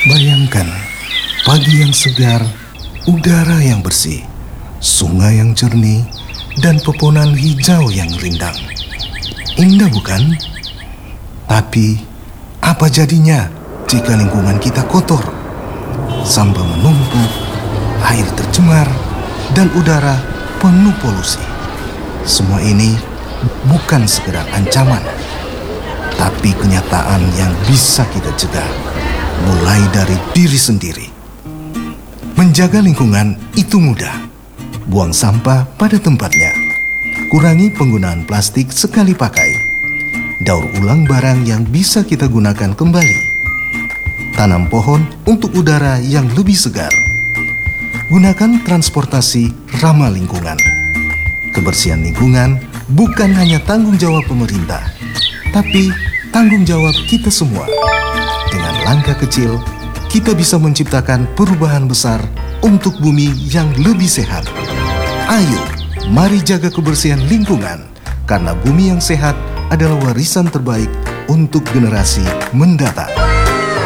Bayangkan pagi yang segar, udara yang bersih, sungai yang jernih, dan pepohonan hijau yang rindang. Indah bukan? Tapi apa jadinya jika lingkungan kita kotor? Sampah menumpuk, air tercemar, dan udara penuh polusi. Semua ini bukan sekedar ancaman, tapi kenyataan yang bisa kita cegah, mulai dari diri sendiri. Menjaga lingkungan itu mudah. Buang sampah pada tempatnya. Kurangi penggunaan plastik sekali pakai. Daur ulang barang yang bisa kita gunakan kembali. Tanam pohon untuk udara yang lebih segar. Gunakan transportasi ramah lingkungan. Kebersihan lingkungan bukan hanya tanggung jawab pemerintah, tapi tanggung jawab kita semua. Dengan langkah kecil, kita bisa menciptakan perubahan besar untuk bumi yang lebih sehat. Ayo, mari jaga kebersihan lingkungan, karena bumi yang sehat adalah warisan terbaik untuk generasi mendatang.